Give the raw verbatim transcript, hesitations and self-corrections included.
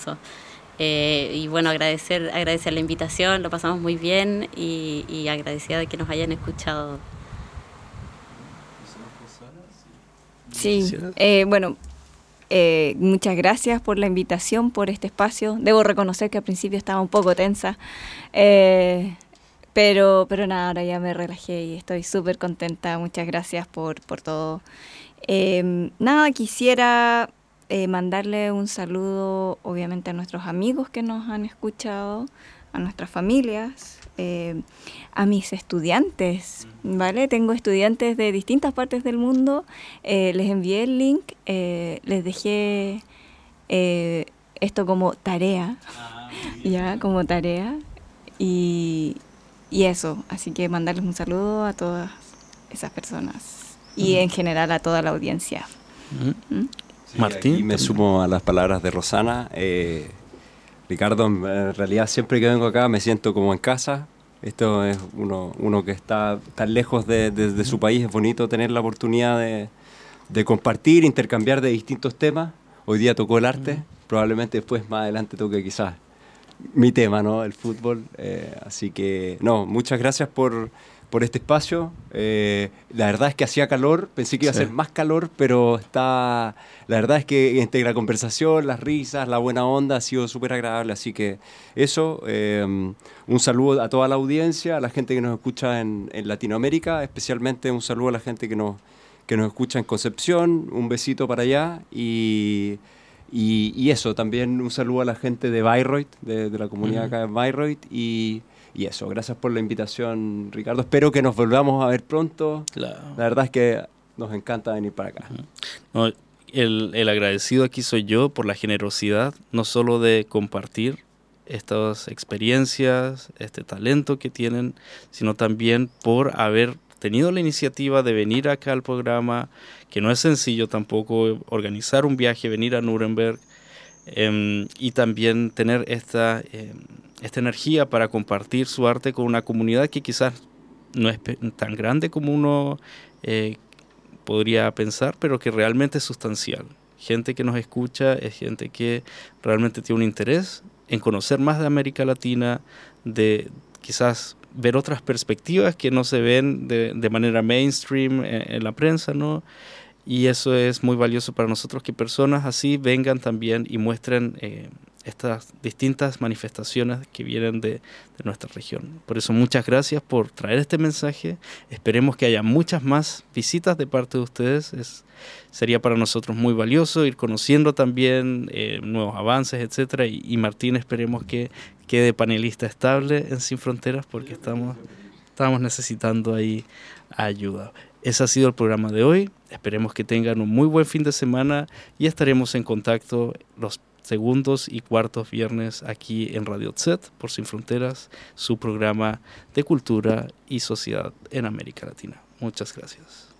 hermoso. Eh, y bueno, agradecer, agradecer la invitación, lo pasamos muy bien y, y agradecida de que nos hayan escuchado. Sí, eh, bueno, eh, muchas gracias por la invitación, por este espacio. Debo reconocer que al principio estaba un poco tensa, eh, pero, pero nada, ahora ya me relajé y estoy súper contenta. Muchas gracias por, por todo. Eh, nada, quisiera eh, mandarle un saludo, obviamente, a nuestros amigos que nos han escuchado, a nuestras familias, eh, a mis estudiantes, ¿vale? Tengo estudiantes de distintas partes del mundo, eh, les envié el link, eh, les dejé eh, esto como tarea, ah, ya, como tarea, y, y eso, así que mandarles un saludo a todas esas personas y en general a toda la audiencia. ¿Mm? ¿Mm? Sí, Martín. Y me sumo a las palabras de Rosana. Eh, Ricardo, en realidad siempre que vengo acá me siento como en casa. Esto es uno, uno que está tan lejos de, de, de su país. Es bonito tener la oportunidad de, de compartir, intercambiar de distintos temas. Hoy día tocó el arte, uh-huh. Probablemente después más adelante toque quizás mi tema, ¿no? El fútbol. Eh, así que, no, muchas gracias por, por este espacio. Eh, la verdad es que hacía calor, pensé que iba sí. a ser más calor, pero está... La verdad es que entre la conversación, las risas, la buena onda ha sido súper agradable. Así que eso, eh, un saludo a toda la audiencia, a la gente que nos escucha en, en Latinoamérica, especialmente un saludo a la gente que nos, que nos escucha en Concepción, un besito para allá y... Y, y eso, también un saludo a la gente de Bayreuth, de, de la comunidad uh-huh. acá de Bayreuth. Y, y eso, gracias por la invitación, Ricardo. Espero que nos volvamos a ver pronto. Claro. La verdad es que nos encanta venir para acá. Uh-huh. No, el, el agradecido aquí soy yo por la generosidad, no solo de compartir estas experiencias, este talento que tienen, sino también por haber tenido la iniciativa de venir acá al programa, que no es sencillo tampoco organizar un viaje, venir a Nuremberg eh, y también tener esta, eh, esta energía para compartir su arte con una comunidad que quizás no es tan grande como uno eh, podría pensar, pero que realmente es sustancial. Gente que nos escucha es gente que realmente tiene un interés en conocer más de América Latina, de quizás ver otras perspectivas que no se ven de, de manera mainstream en, en la prensa, ¿no? Y eso es muy valioso para nosotros, que personas así vengan también y muestren eh, estas distintas manifestaciones que vienen de, de nuestra región. Por eso muchas gracias por traer este mensaje. Esperemos que haya muchas más visitas de parte de ustedes. Es, sería para nosotros muy valioso ir conociendo también eh, nuevos avances, etcétera. Y, y Martín, esperemos que quede panelista estable en Sin Fronteras, porque estamos, estamos necesitando ahí ayuda. Ese ha sido el programa de hoy. Esperemos que tengan un muy buen fin de semana y estaremos en contacto los segundos y cuartos viernes aquí en Radio Tzet por Sin Fronteras, su programa de cultura y sociedad en América Latina. Muchas gracias.